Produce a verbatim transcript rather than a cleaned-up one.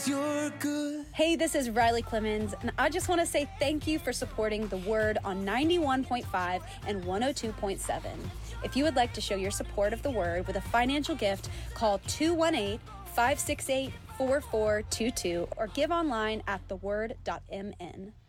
you're good. Hey, this is Riley Clemens, and I just want to say thank you for supporting The Word on ninety-one point five and one oh two point seven. If you would like to show your support of The Word with a financial gift, call two one eight, five six eight, four four two two or give online at the word dot m n.